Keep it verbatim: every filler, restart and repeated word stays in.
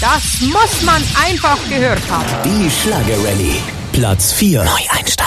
Das muss man einfach gehört haben. Die Schlager-Rallye. Platz vier. Neueinsteiger.